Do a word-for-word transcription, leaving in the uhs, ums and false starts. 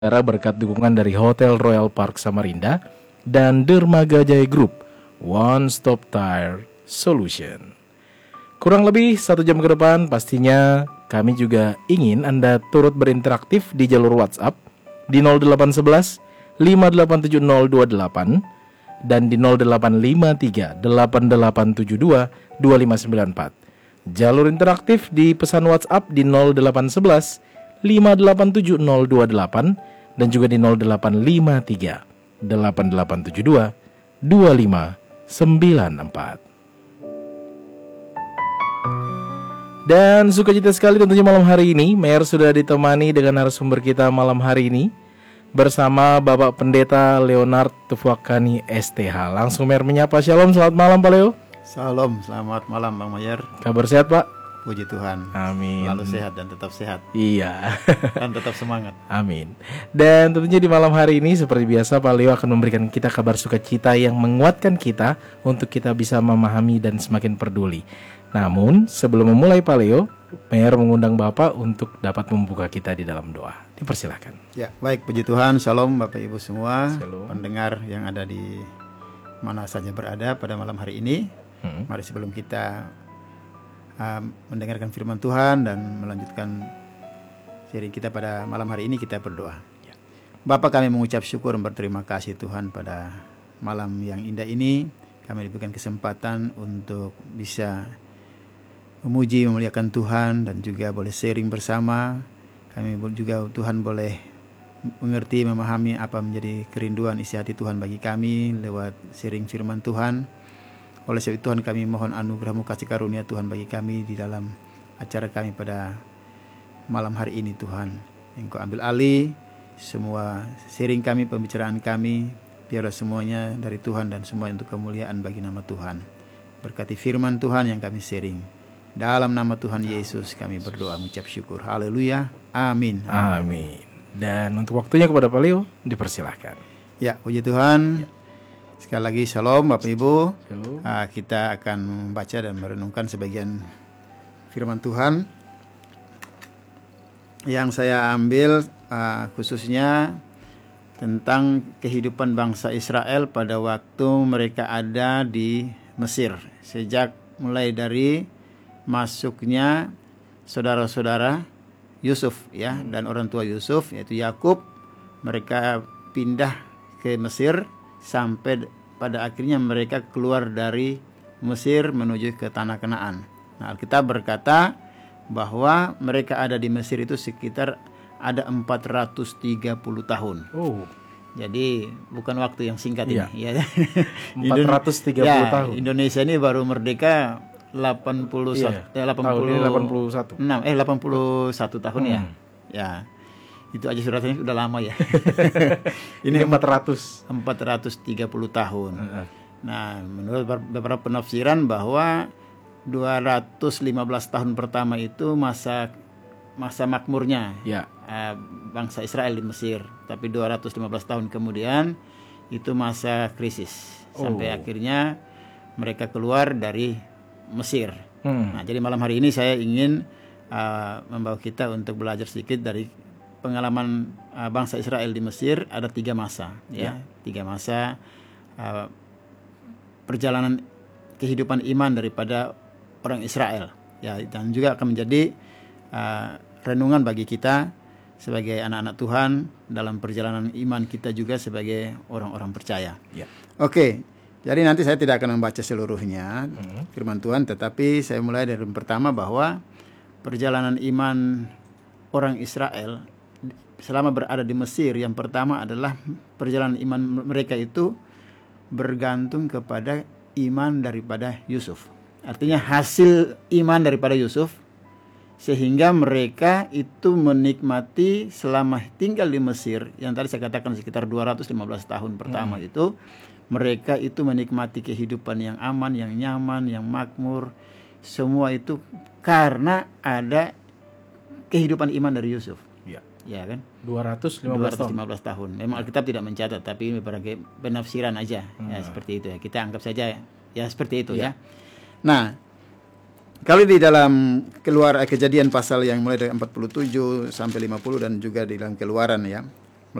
berkat dukungan dari Hotel Royal Park Samarinda dan Dermaga Jaya Group, One Stop Tire Solution. Kurang lebih satu jam ke depan pastinya kami juga ingin Anda turut berinteraktif di jalur WhatsApp di nol delapan satu satu lima delapan tujuh nol dua delapan dan di nol delapan lima tiga delapan delapan tujuh dua dua lima sembilan empat. Jalur interaktif di pesan WhatsApp di nol delapan satu satu lima delapan tujuh nol dua delapan dan juga di nol delapan lima tiga delapan delapan tujuh dua dua lima sembilan empat. Dan sukacita sekali tentunya malam hari ini Mayor sudah ditemani dengan narasumber kita malam hari ini bersama Bapak Pendeta Leonard Tufuakani S T H. Langsung Mayor menyapa. Shalom, selamat malam Pak Leo. Salam, selamat malam Bang Mayer. Kabar sehat Pak? Puji Tuhan. Amin. Selalu sehat dan tetap sehat. Iya. Dan tetap semangat. Amin. Dan tentunya di malam hari ini seperti biasa Pak Leo akan memberikan kita kabar sukacita yang menguatkan kita untuk kita bisa memahami dan semakin peduli. Namun sebelum memulai Pak Leo, Mayor mengundang Bapak untuk dapat membuka kita di dalam doa. Dipersilakan. Ya, baik, puji Tuhan. Shalom Bapak Ibu semua. Shalom. Pendengar yang ada di mana saja berada pada malam hari ini. Hmm. Mari sebelum kita uh, mendengarkan firman Tuhan dan melanjutkan seri kita pada malam hari ini, kita berdoa. Ya. Bapa, kami mengucap syukur dan berterima kasih Tuhan pada malam yang indah ini. Kami diberikan kesempatan untuk bisa memuji, memuliakan Tuhan dan juga boleh sharing bersama. Kami juga Tuhan boleh mengerti, memahami apa menjadi kerinduan isi hati Tuhan bagi kami lewat sharing firman Tuhan. Oleh sebab itu Tuhan, kami mohon anugerah-Mu, kasih karunia Tuhan bagi kami di dalam acara kami pada malam hari ini Tuhan. Engkau ambil alih semua sharing kami, pembicaraan kami, biarlah semuanya dari Tuhan dan semua untuk kemuliaan bagi nama Tuhan. Berkati firman Tuhan yang kami sharing. Dalam nama Tuhan Yesus kami berdoa mengucap syukur. Haleluya. Amin. Amin. Dan untuk waktunya kepada Pak Leo, dipersilahkan. Ya, puji Tuhan. Sekali lagi shalom Bapak Ibu. Shalom. Uh, kita akan membaca dan merenungkan sebagian firman Tuhan yang saya ambil uh, khususnya tentang kehidupan bangsa Israel pada waktu mereka ada di Mesir. Sejak mulai dari masuknya saudara-saudara Yusuf ya dan orang tua Yusuf yaitu Yakub, mereka pindah ke Mesir sampai pada akhirnya mereka keluar dari Mesir menuju ke tanah Kanaan. Nah, Alkitab berkata bahwa mereka ada di Mesir itu sekitar ada empat ratus tiga puluh tahun. Oh. Jadi bukan waktu yang singkat iya. ini ya. empat ratus tiga puluh ya, tahun. Indonesia ini baru merdeka delapan puluh satu, iya. eh, delapan puluh, tahun ini delapan puluh satu. enam, eh delapan puluh satu tahun hmm. ya. Ya. Itu aja suratnya udah lama ya. Ini empat ratus empat ratus tiga puluh tahun. Uh-huh. Nah, menurut beberapa penafsiran bahwa dua ratus lima belas tahun pertama itu masa masa makmurnya ya. uh, bangsa Israel di Mesir. Tapi dua ratus lima belas tahun kemudian itu masa krisis. Sampai oh. akhirnya mereka keluar dari Mesir. Hmm. Nah, jadi malam hari ini saya ingin uh, membawa kita untuk belajar sedikit dari pengalaman uh, bangsa Israel di Mesir. Ada tiga masa, ya, ya. tiga masa uh, perjalanan kehidupan iman daripada orang Israel, ya, dan juga akan menjadi uh, renungan bagi kita sebagai anak-anak Tuhan dalam perjalanan iman kita juga sebagai orang-orang percaya. Ya. Oke. Jadi nanti saya tidak akan membaca seluruhnya hmm. firman Tuhan, tetapi saya mulai dari yang pertama bahwa perjalanan iman orang Israel selama berada di Mesir, yang pertama adalah perjalanan iman mereka itu bergantung kepada iman daripada Yusuf. Artinya hasil iman daripada Yusuf, sehingga mereka itu menikmati selama tinggal di Mesir, yang tadi saya katakan sekitar dua ratus lima belas tahun pertama hmm. itu, mereka itu menikmati kehidupan yang aman, yang nyaman, yang makmur. Semua itu karena ada kehidupan iman dari Yusuf. Ya, ya kan? dua ratus lima belas tahun. Memang Alkitab tidak mencatat, tapi ini berbagai penafsiran aja. Hmm. Ya, seperti itu ya. Kita anggap saja ya seperti itu ya. ya. Nah, kalau di dalam keluar Kejadian pasal yang mulai dari empat puluh tujuh sampai lima puluh dan juga di dalam Keluaran ya.